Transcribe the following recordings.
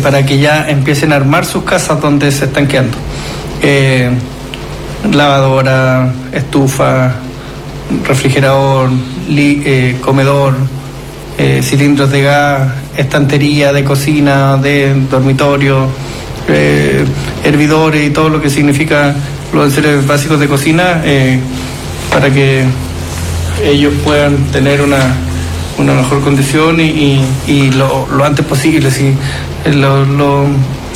para que ya empiecen a armar sus casas donde se están quedando. Lavadora, estufa, refrigerador, comedor, cilindros de gas, estantería de cocina, de dormitorio, hervidores y todo lo que significa los enseres básicos de cocina, para que ellos puedan tener una mejor condición y lo antes posible. ¿Sí? Lo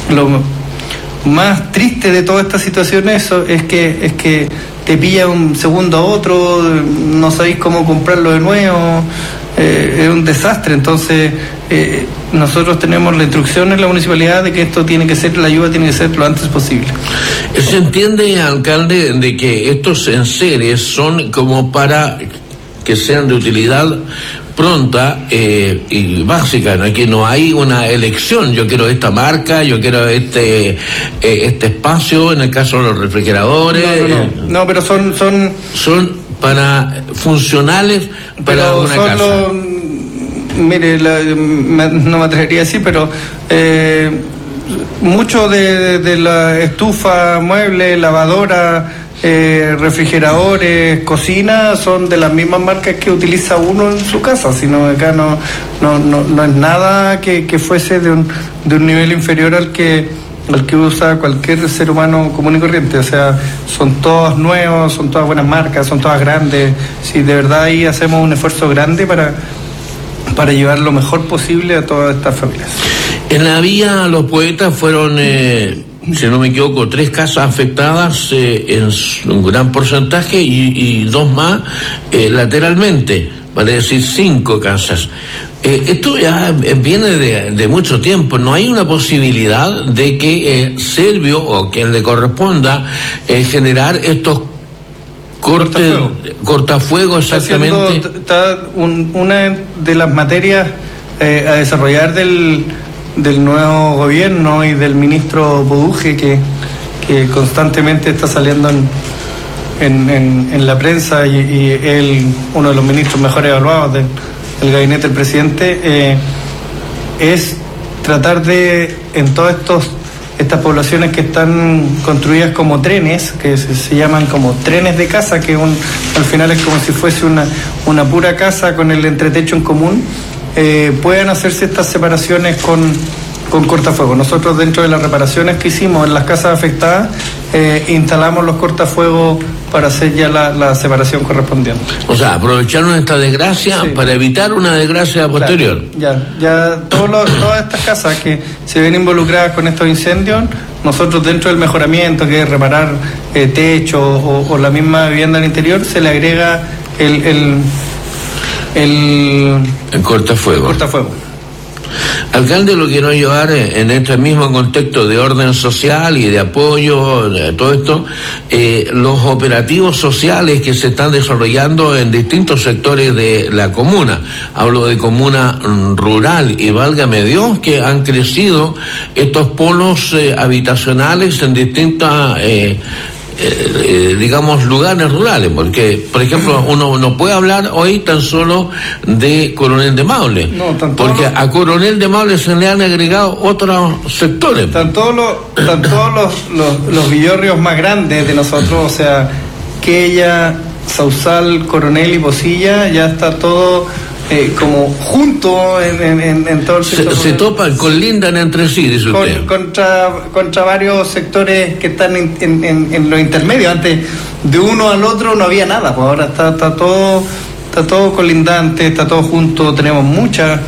más triste de toda esta situación es que te pilla un segundo a otro, no sabéis cómo comprarlo de nuevo, es un desastre. Entonces nosotros tenemos la instrucción en la municipalidad de que la ayuda tiene que ser lo antes posible. ¿Se entiende, alcalde, de que estos enseres son como para que sean de utilidad pronta y básica, ¿no? Aquí no hay una elección, yo quiero esta marca, yo quiero este espacio, en el caso de los refrigeradores? No, pero son para funcionales para una casa. Mire, no me atrevería a decir, pero mucho de la estufa, muebles, lavadora, refrigeradores, cocina, son de las mismas marcas que utiliza uno en su casa, sino acá no es nada que fuese de un nivel inferior al que usa cualquier ser humano común y corriente. O sea, son todos nuevos, son todas buenas marcas, son todas grandes. Sí, de verdad ahí hacemos un esfuerzo grande para llevar lo mejor posible a todas estas familias. En la vía Los Poetas fueron, si no me equivoco, 3 casas afectadas en un gran porcentaje y 2 más lateralmente, vale decir 5 casas. Esto ya viene de mucho tiempo. ¿No hay una posibilidad de que Servio o quien le corresponda generar estos cortafuego exactamente? Una de las materias a desarrollar del nuevo gobierno y del ministro Boduje, que constantemente está saliendo en la prensa, y él, uno de los ministros mejor evaluados del gabinete del presidente, es tratar de, en todas estas poblaciones que están construidas como trenes, que se llaman como trenes de casa, que al final es como si fuese una pura casa con el entretecho en común, puedan hacerse estas separaciones con cortafuegos. Nosotros, dentro de las reparaciones que hicimos en las casas afectadas, instalamos los cortafuegos para hacer ya la separación correspondiente. O sea, aprovecharon esta desgracia, sí, para evitar una desgracia posterior. Claro, ya todas estas casas que se ven involucradas con estos incendios, nosotros, dentro del mejoramiento, que es reparar techo o la misma vivienda al interior, se le agrega el cortafuego. Alcalde, lo quiero llevar en este mismo contexto de orden social y de apoyo, de todo esto, los operativos sociales que se están desarrollando en distintos sectores de la comuna. Hablo de comuna rural, y válgame Dios que han crecido estos polos habitacionales en distintas digamos, lugares rurales, porque, por ejemplo, uno no puede hablar hoy tan solo de Coronel de Maule, porque a Coronel de Maule se le han agregado otros sectores. Están todos los villorrios más grandes de nosotros, o sea, Quella, Sausal, Coronel y Pocilla, ya está todo como junto en todo el sector. Se topan, colindan entre sí, dice usted. Contra varios sectores que están en los intermedios. Antes, de uno al otro no había nada, pues ahora está todo colindante, está todo junto. Tenemos muchas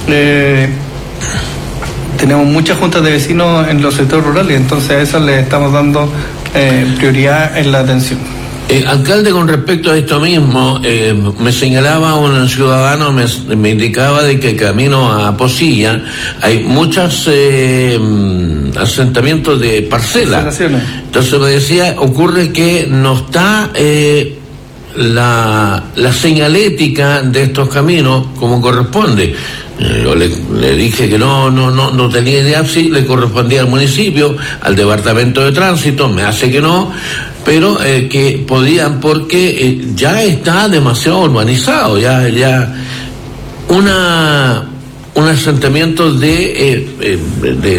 juntas de vecinos en los sectores rurales, entonces a eso le estamos dando prioridad en la atención. Alcalde, con respecto a esto mismo, me señalaba un ciudadano, me indicaba de que camino a Pocilla hay muchos asentamientos de parcelas. Entonces me decía, ocurre que no está la señalética de estos caminos como corresponde. Yo le dije que no tenía idea si le correspondía al municipio, al departamento de tránsito, me hace que no, pero que podían, porque ya está demasiado urbanizado, ya un asentamiento de